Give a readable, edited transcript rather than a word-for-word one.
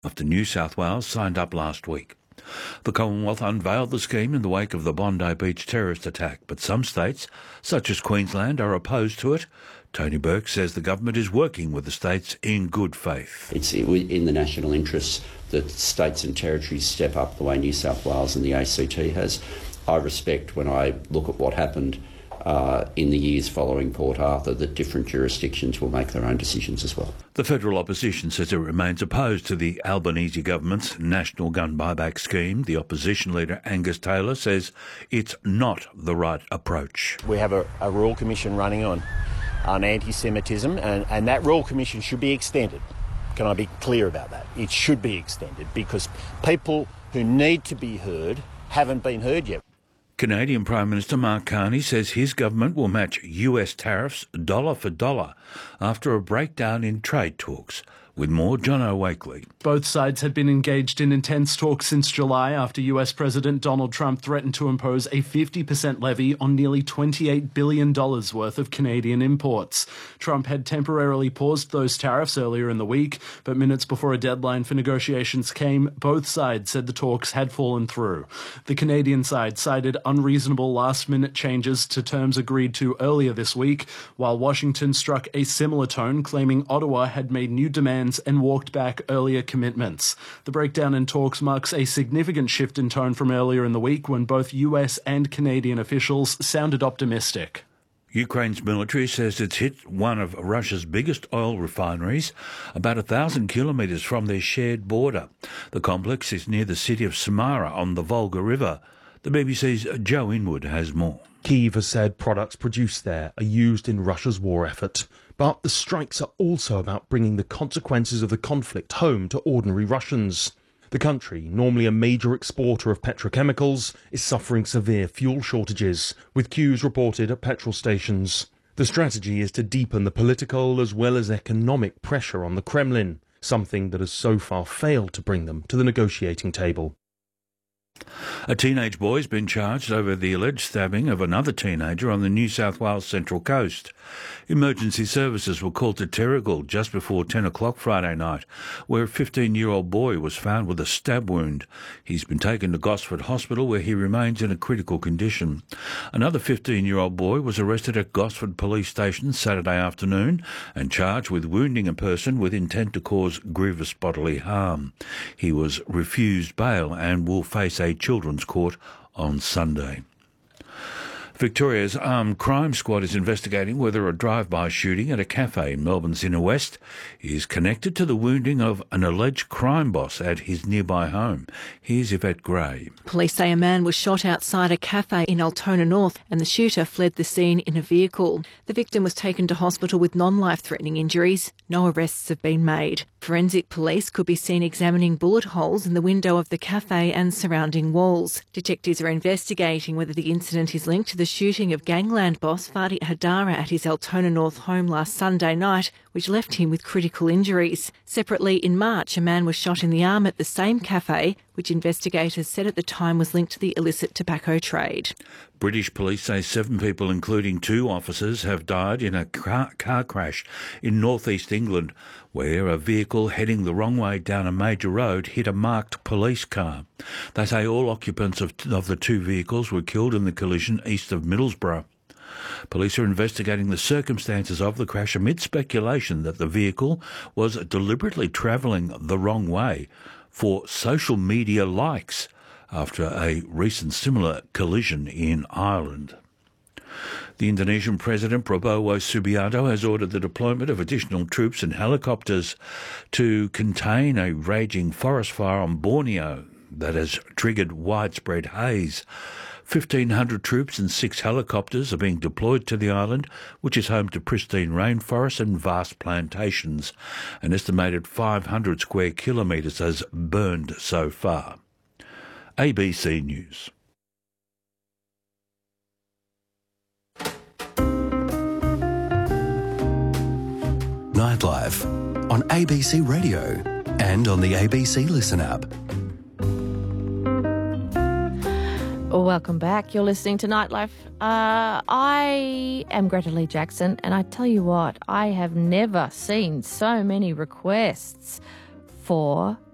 after New South Wales signed up last week. The Commonwealth unveiled the scheme in the wake of the Bondi Beach terrorist attack, but some states, such as Queensland, are opposed to it. Tony Burke says the government is working with the states in good faith. It's in the national interest that states and territories step up the way New South Wales and the ACT has. I respect, when I look at what happened in the years following Port Arthur, that different jurisdictions will make their own decisions as well. The federal opposition says it remains opposed to the Albanese government's national gun buyback scheme. The opposition leader Angus Taylor says it's not the right approach. We have a Royal Commission running on anti-Semitism, and that Royal Commission should be extended. Can I be clear about that? It should be extended because people who need to be heard haven't been heard yet. Canadian Prime Minister Mark Carney says his government will match US tariffs dollar for dollar after a breakdown in trade talks. With more, John O'Wakely. Both sides had been engaged in intense talks since July after US President Donald Trump threatened to impose a 50% levy on nearly $28 billion worth of Canadian imports. Trump had temporarily paused those tariffs earlier in the week, but minutes before a deadline for negotiations came, both sides said the talks had fallen through. The Canadian side cited unreasonable last-minute changes to terms agreed to earlier this week, while Washington struck a similar tone, claiming Ottawa had made new demands and walked back earlier commitments. The breakdown in talks marks a significant shift in tone from earlier in the week when both US and Canadian officials sounded optimistic. Ukraine's military says it's hit one of Russia's biggest oil refineries, about 1,000 kilometres from their shared border. The complex is near the city of Samara on the Volga River. The BBC's Joe Inwood has more. Kyiv has said products produced there are used in Russia's war effort. But the strikes are also about bringing the consequences of the conflict home to ordinary Russians. The country, normally a major exporter of petrochemicals, is suffering severe fuel shortages, with queues reported at petrol stations. The strategy is to deepen the political as well as economic pressure on the Kremlin, something that has so far failed to bring them to the negotiating table. A teenage boy has been charged over the alleged stabbing of another teenager on the New South Wales Central Coast. Emergency services were called to Terrigal just before 10 o'clock Friday night, where a 15-year-old boy was found with a stab wound. He's been taken to Gosford Hospital, where he remains in a critical condition. Another 15-year-old boy was arrested at Gosford Police Station Saturday afternoon and charged with wounding a person with intent to cause grievous bodily harm. He was refused bail and will face a children's court on Sunday. Victoria's Armed Crime Squad is investigating whether a drive-by shooting at a cafe in Melbourne's inner west is connected to the wounding of an alleged crime boss at his nearby home. Here's Yvette Gray. Police say a man was shot outside a cafe in Altona North and the shooter fled the scene in a vehicle. The victim was taken to hospital with non-life-threatening injuries. No arrests have been made. Forensic police could be seen examining bullet holes in the window of the cafe and surrounding walls. Detectives are investigating whether the incident is linked to the shooting of gangland boss Fadi Hadara at his Altona North home last Sunday night, which left him with critical injuries. Separately, in March, a man was shot in the arm at the same cafe, which investigators said at the time was linked to the illicit tobacco trade. British police say 7 people, including 2 officers, have died in a car crash in northeast England, where a vehicle heading the wrong way down a major road hit a marked police car. They say all occupants of the 2 vehicles were killed in the collision east of Middlesbrough. Police are investigating the circumstances of the crash amid speculation that the vehicle was deliberately travelling the wrong way for social media likes after a recent similar collision in Ireland. The Indonesian President Prabowo Subianto has ordered the deployment of additional troops and helicopters to contain a raging forest fire on Borneo that has triggered widespread haze. 1,500 troops and 6 helicopters are being deployed to the island, which is home to pristine rainforests and vast plantations. An estimated 500 square kilometres has burned so far. ABC News. Nightlife on ABC Radio and on the ABC Listen app. Welcome back. You're listening to Nightlife. I am Greta Lee Jackson, and I tell you what, I have never seen so many requests for